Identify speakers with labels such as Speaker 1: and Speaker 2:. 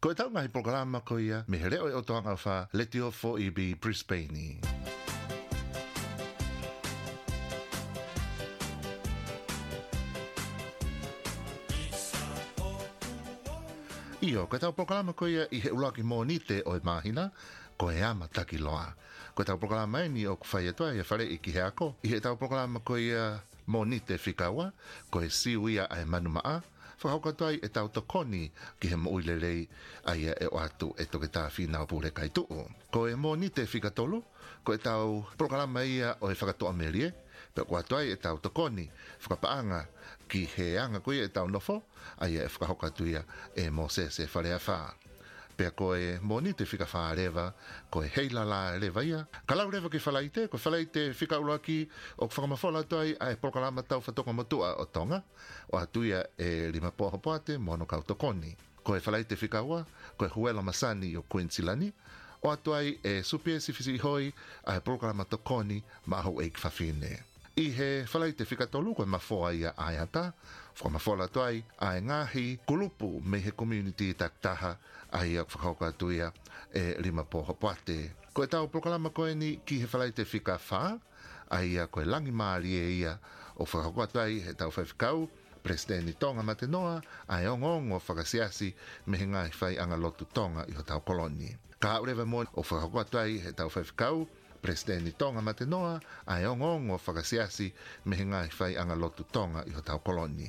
Speaker 1: Ko e tau ngahi programa ko ia, me here o toanga wha, leti o fo i bi Brisbane. Io, ko tau programa ko ia i he ulaki mō nite o e mahina, ko e ama taki loa. Ko tau programa e ni o kwhai atoa i a whare i ki he ako. I he tau programa ko ia mō nite whikaua, ko e siu ia a e manu maa, whakaukatai e tau tokoni ki he mouilelei aia e o atu e toke tā whina o pūre kai tuu. Ko e mō nite whikatolu, ko e tau programa ia o e whakatoa merie, pe ko atuai e tau tokoni whakapaanga ki he anga koe e tau nofo, aia e whakaukatuia e mō se wharea whaa. Pea koe moni te whika whaarewa, koe heila la rewa ia. Ka lau rewa ki whalaite, ko whalaite whika ulaki o whakamawhola toi a e prokalama tau whatoka matua o tonga, o atuia e lima poha poate mono kau tokoni. Koe whalaite whika ua, koe huela masani o Queensilani, o atuai e supie sifisi hoi a e prokalama tokoni maho e kwhawhine. I he whalaite whikatolu koe mafoa ia aiata, whakamafola toai a e ngahi kulupu me he community taktaha a ia whakauka e lima poha poate. Ko e tau prokalama koe ni ki he whalaite whika wha, a ia koe langi maari e ia o whakauka toai he tau whaiwhikau, Presidenti Tonga Matenoa, a e ongongo whakasiasi me he ngai whai anga lotu Tonga i ho tau koloni. Ka urewa mo o whakauka toai he tau whaiwhikau, Presidenti Tonga Matenoa, a e ongongo whakasiasi me he ngai whai anga lotu Tonga i ho tau koloni.